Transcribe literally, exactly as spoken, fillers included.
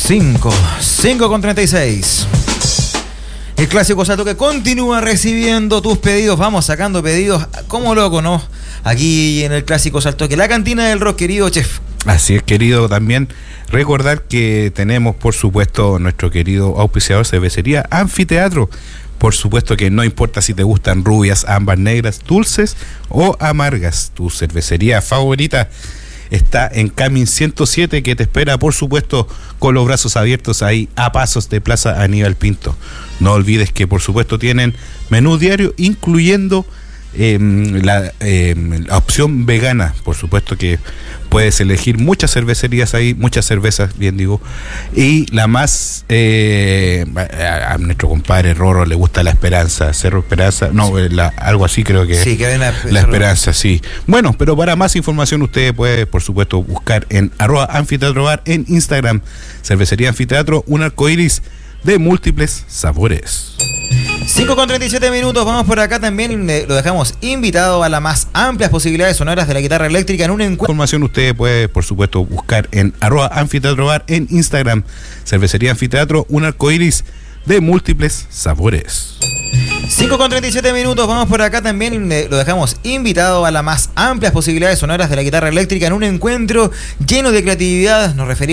cinco, cinco con treinta y seis. El clásico salto que continúa recibiendo tus pedidos. Vamos sacando pedidos como loco, ¿no? Aquí en el clásico salto que la cantina del rock, querido chef. Así es, querido. También recordar que tenemos, por supuesto, nuestro querido auspiciador Cervecería Anfiteatro. Por supuesto que no importa si te gustan rubias, ambas, negras, dulces o amargas. Tu cervecería favorita está en Camin ciento siete, que te espera, por supuesto, con los brazos abiertos ahí a pasos de Plaza Aníbal Pinto. No olvides que, por supuesto, tienen menú diario, incluyendo eh, la, eh, la opción vegana. Por supuesto que puedes elegir muchas cervecerías ahí, muchas cervezas, bien digo. Y la más, eh, a, a nuestro compadre Roro le gusta la Esperanza, Cerro Esperanza, no, la, algo así creo que sí, que la, la Esperanza, sí. Bueno, pero para más información usted puede, por supuesto, buscar en arroba anfiteatro bar en Instagram. Cervecería Anfiteatro, un arcoíris de múltiples sabores. cinco con treinta y siete minutos, vamos por acá también, eh, lo dejamos invitado a las más amplias posibilidades sonoras de la guitarra eléctrica en un encuentro. Información usted puede, por supuesto, buscar en arroba anfiteatro bar en Instagram. Cervecería Anfiteatro, un arcoíris de múltiples sabores. cinco con treinta y siete minutos, vamos por acá también, eh, lo dejamos invitado a las más amplias posibilidades sonoras de la guitarra eléctrica en un encuentro lleno de creatividad. Nos referimos